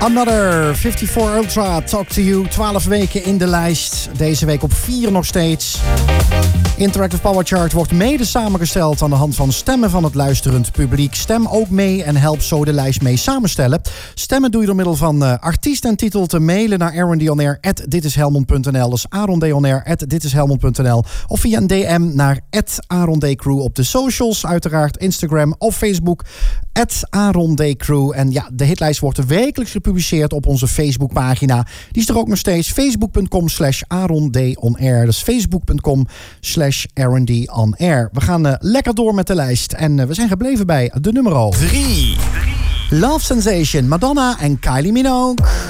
Another 54 Ultra, Talk to You. 12 weken in de lijst. Deze week op 4 nog steeds. Interactive Power Chart wordt mede samengesteld aan de hand van stemmen van het luisterend publiek. Stem ook mee en help zo de lijst mee samenstellen. Stemmen doe je door middel van artiest en titel te mailen naar aarondeonair@ditishelmond.nl. Dus aarondeonair@ditishelmond.nl. Of via een DM naar @aarondcrew op de socials. Uiteraard Instagram of Facebook. @aarondcrew. En ja, de hitlijst wordt wekelijks gepubliceerd op onze Facebookpagina. Die is er ook nog steeds. Facebook.com/AaronDOnAir. Dus Facebook.com/AaronDOnAir. We gaan lekker door met de lijst. En we zijn gebleven bij de nummer 3. Love Sensation, Madonna en Kylie Minogue.